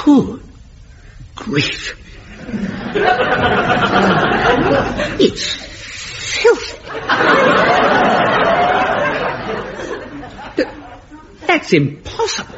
Good grief. It's filthy. That's impossible.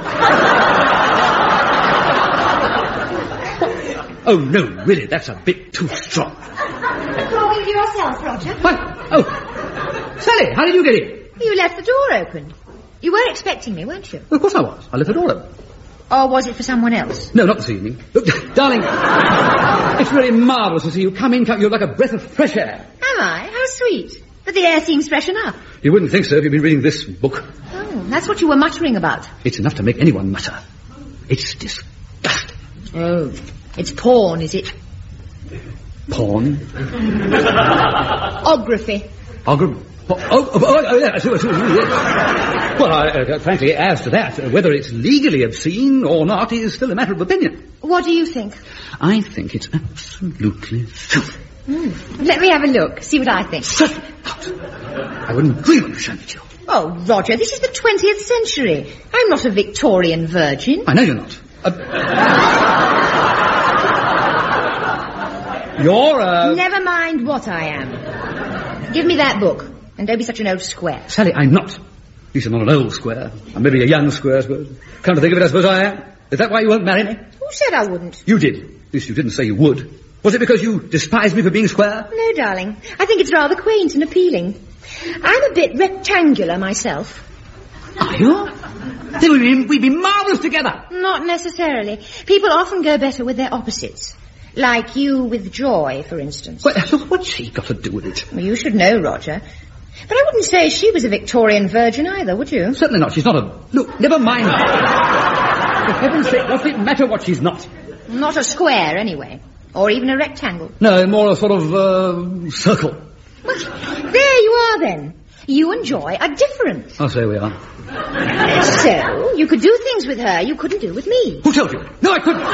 Oh, no, really, that's a bit too strong. Talking to yourself, Roger. What? Oh, Sally, how did you get in? You left the door open. You were expecting me, weren't you? Well, of course I was. I left the door open. Or was it for someone else? No, not this evening. Look, darling, it's really marvellous to see you come in. You're like a breath of fresh air. Am I? How sweet. But the air seems fresh enough. You wouldn't think so if you'd been reading this book. Oh, that's what you were muttering about. It's enough to make anyone mutter. It's disgusting. Oh, it's porn, is it? Porn? Ography. Yes. Well, frankly, as to that, whether it's legally obscene or not is still a matter of opinion. What do you think? I think it's absolutely filthy. Let me have a look, see what I think. Certainly not. I wouldn't dream of showing it to you. Oh, Roger, this is the 20th century. I'm not a Victorian virgin. I know you're not. You're Never mind what I am. Give me that book, and don't be such an old square. Sally, I'm not. At least I'm not an old square. I'm maybe a young square, I suppose. Come to think of it, I suppose I am. Is that why you won't marry me? Who said I wouldn't? You did. At least you didn't say you would. Was it because you despise me for being square? No, darling. I think it's rather quaint and appealing. I'm a bit rectangular myself. Are you? Then we'd be marvellous together. Not necessarily. People often go better with their opposites. Like you with Joy, for instance. Well, what's she got to do with it? Well, you should know, Roger. But I wouldn't say she was a Victorian virgin either, would you? Certainly not. She's not a... Look, never mind. For heaven's sake, does it matter what she's not? Not a square, anyway. Or even a rectangle. No, more a sort of, circle. Well, there you are, then. You and Joy are different. Oh, so we are. So, you could do things with her you couldn't do with me. Who told you? No, I couldn't.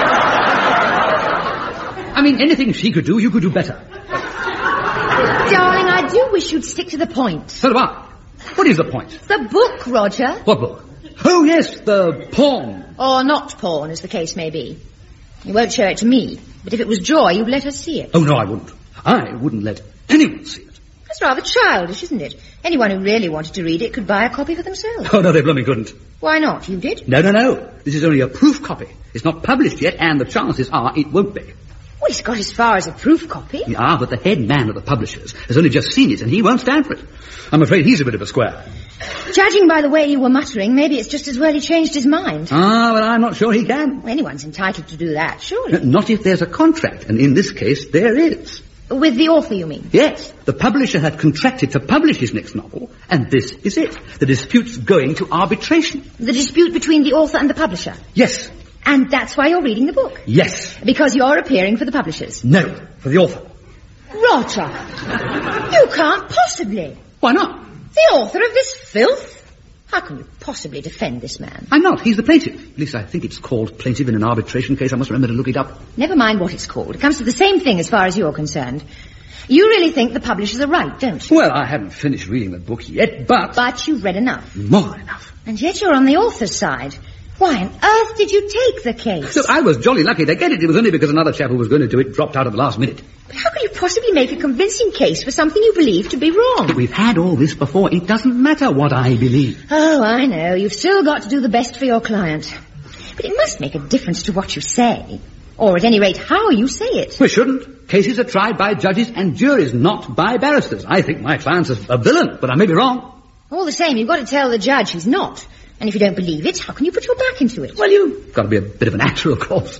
I mean, anything she could do, you could do better. Darling, I do wish you'd stick to the point. So do I. What is the point? The book, Roger. What book? Oh, yes, the porn. Or not porn, as the case may be. You won't show it to me, but if it was Joy, you'd let her see it. Oh, no, I wouldn't. I wouldn't let anyone see it. That's rather childish, isn't it? Anyone who really wanted to read it could buy a copy for themselves. Oh, no, they blooming couldn't. Why not? You did? No. This is only a proof copy. It's not published yet, and the chances are it won't be. Well, he's got as far as a proof copy. Yeah, but the head man of the publishers has only just seen it, and he won't stand for it. I'm afraid he's a bit of a square. Judging by the way you were muttering, maybe it's just as well he changed his mind. Ah, well, I'm not sure he can. Well, anyone's entitled to do that, surely. Not if there's a contract, and in this case, there is. With the author, you mean? Yes. The publisher had contracted to publish his next novel, and this is it. The dispute's going to arbitration. The dispute between the author and the publisher? Yes. And that's why you're reading the book? Yes. Because you're appearing for the publishers? No, for the author. Roger, you can't possibly. Why not? The author of this filth? How can you possibly defend this man? I'm not. He's the plaintiff. At least I think it's called plaintiff in an arbitration case. I must remember to look it up. Never mind what it's called. It comes to the same thing as far as you're concerned. You really think the publishers are right, don't you? Well, I haven't finished reading the book yet, but... But you've read enough. More than enough. And yet you're on the author's side. Why on earth did you take the case? Look, I was jolly lucky to get it. It was only because another chap who was going to do it dropped out at the last minute. But how could you possibly make a convincing case for something you believe to be wrong? But we've had all this before. It doesn't matter what I believe. Oh, I know. You've still got to do the best for your client. But it must make a difference to what you say. Or at any rate, how you say it. We shouldn't. Cases are tried by judges and juries, not by barristers. I think my client's a villain, but I may be wrong. All the same, you've got to tell the judge he's not. And if you don't believe it, how can you put your back into it? Well, you've got to be a bit of an actor, of course.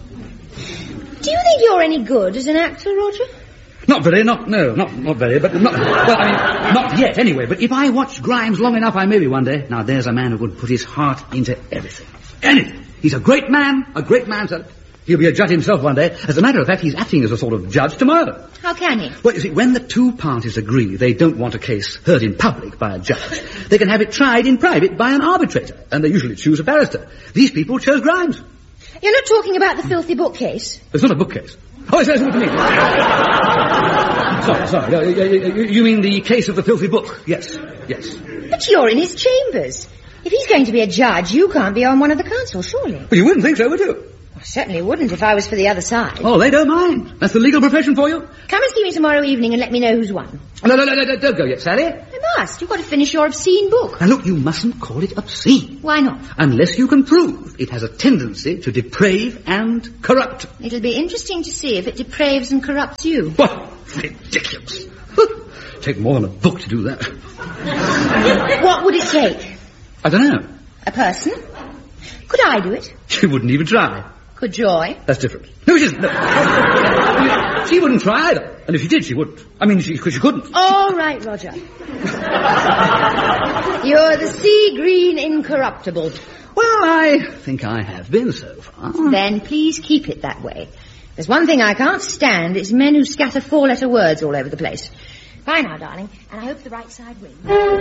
Do you think you're any good as an actor, Roger? Not very, not very, but not, well, I mean, not yet anyway. But if I watch Grimes long enough, I may be one day. Now, there's a man who would put his heart into everything. Anything. He's a great man, sir. He'll be a judge himself one day. As a matter of fact, he's acting as a sort of judge tomorrow. How can he? Well, you see, when the two parties agree they don't want a case heard in public by a judge, they can have it tried in private by an arbitrator, and they usually choose a barrister. These people chose Grimes. You're not talking about the filthy book case? It's not a book case. Oh, it's what you mean. Sorry. You mean the case of the filthy book? Yes. But you're in his chambers. If he's going to be a judge, you can't be on one of the council, surely. Well, you wouldn't think so, would you? I certainly wouldn't if I was for the other side. Oh, they don't mind. That's the legal profession for you. Come and see me tomorrow evening and let me know who's won. No, don't go yet, Sally. I must. You've got to finish your obscene book. Now, look, you mustn't call it obscene. Why not? Unless you can prove it has a tendency to deprave and corrupt. It'll be interesting to see if it depraves and corrupts you. What? Ridiculous. Take more than a book to do that. What would it take? I don't know. A person? Could I do it? She wouldn't even try. Could Joy? That's different. No, she isn't. No. She wouldn't try either. And if she did, she wouldn't. I mean, she couldn't. All right, Roger. You're the sea green incorruptible. Well, I think I have been so far. Then please keep it that way. There's one thing I can't stand. It's men who scatter four-letter words all over the place. Bye now, darling, and I hope the right side wins.